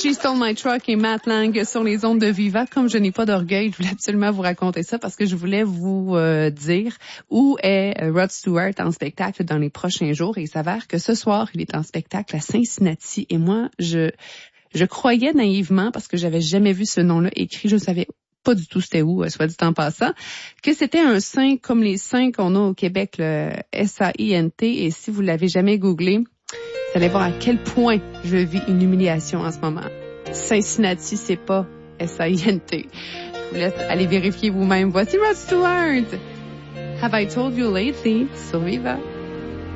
She Stole My Truck et Matt Lang sur les ondes de Viva. Comme je n'ai pas d'orgueil, je voulais absolument vous raconter ça parce que je voulais vous dire où est Rod Stewart en spectacle dans les prochains jours. Et il s'avère que ce soir, il est en spectacle à Cincinnati. Et moi, je croyais naïvement, parce que j'avais jamais vu ce nom-là écrit, je savais pas du tout c'était où, soit dit en passant, que c'était un saint comme les saints qu'on a au Québec, le S-A-I-N-T. Et si vous l'avez jamais googlé, vous allez voir à quel point je vis une humiliation en ce moment. Cincinnati, c'est pas S-A-I-N-T. Je vous laisse aller vérifier vous-même. Voici Rod Stewart. Have I Told You Lately? Sur Viva.